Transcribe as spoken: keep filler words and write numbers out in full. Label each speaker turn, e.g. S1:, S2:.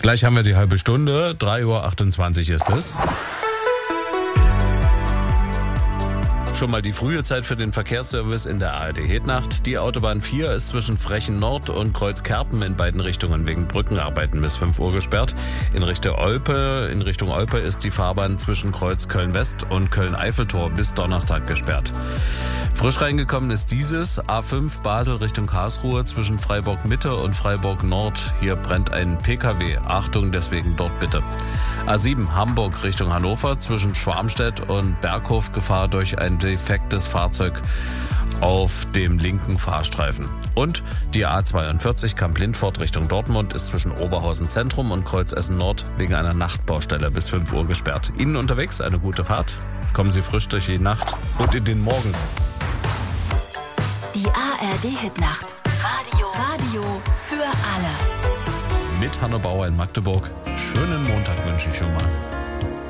S1: Gleich haben wir die halbe Stunde. drei Uhr achtundzwanzig ist es. Schon mal die frühe Zeit für den Verkehrsservice in der A R D-Hitnacht. Die Autobahn vier ist zwischen Frechen Nord und Kreuzkerpen in beiden Richtungen wegen Brückenarbeiten bis fünf Uhr gesperrt. In Richtung Olpe, in Richtung Olpe ist die Fahrbahn zwischen Kreuz Köln-West und Köln-Eiffeltor bis Donnerstag gesperrt. Frisch reingekommen ist dieses A fünf Basel Richtung Karlsruhe zwischen Freiburg Mitte und Freiburg Nord. Hier brennt ein P K W. Achtung, deswegen dort bitte. A sieben Hamburg Richtung Hannover zwischen Schwarmstedt und Berghof Gefahr durch ein defektes Fahrzeug auf dem linken Fahrstreifen. Und die A zweiundvierzig Kamp-Lindfort Richtung Dortmund ist zwischen Oberhausen Zentrum und Kreuz Essen Nord wegen einer Nachtbaustelle bis fünf Uhr gesperrt. Ihnen unterwegs eine gute Fahrt. Kommen Sie frisch durch die Nacht und in den Morgen.
S2: Die A R D-Hitnacht. Radio. Radio für alle.
S1: Mit Hanno Bauer in Magdeburg. Schönen Montag wünsche ich schon mal.